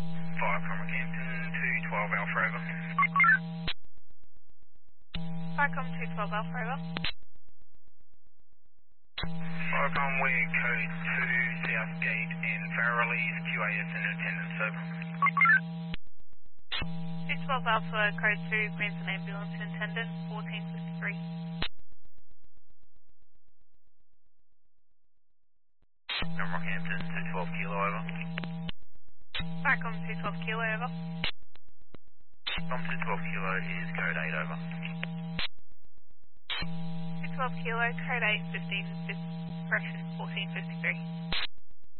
from Rockhampton to 12 Alpha over. Vicom 212 Alpha over. Vicom, we're code 2 Southgate and Farrelly's QAS in attendance over. 212 Alpha, code 2, Queensland Ambulance in attendance, 1453. From Rockhampton to 12 Kilo over. Vicom 212 Kilo over. From to 12 Kilo is code 8 over. 212 Kilo, code 8, 15, correction, 1453.